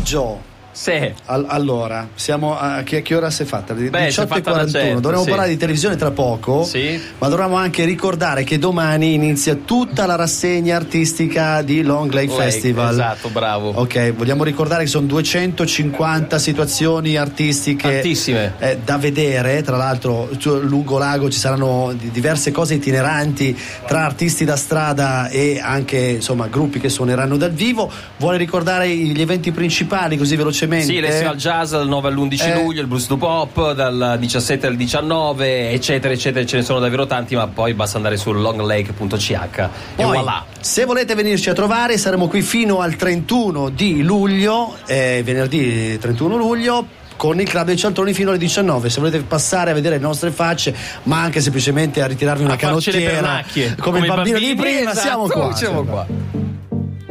pomeriggio. Sì. Allora, siamo a che ora si è fatta? 18:41. Dovremmo parlare di televisione tra poco, sì. Ma dovremmo anche ricordare che domani inizia tutta la rassegna artistica di Long Lake Festival. Esatto, bravo. Ok, vogliamo ricordare che sono 250 situazioni artistiche tantissime da vedere. Tra l'altro lungo lago ci saranno diverse cose itineranti tra artisti da strada e anche insomma gruppi che suoneranno dal vivo. Vuole ricordare gli eventi principali così velocemente? Sì, l'Estival Jazz dal 9 all'11 luglio, il Blues to Pop dal 17 al 19, eccetera eccetera, ce ne sono davvero tanti, ma poi basta andare su longlake.ch e voilà. Se volete venirci a trovare saremo qui fino al 31 di luglio, venerdì 31 luglio, con il Club dei Cialtroni fino alle 19. Se volete passare a vedere le nostre facce, ma anche semplicemente a ritirarvi una canottiera come i bambini di prima, esatto, siamo qua. Siamo qua.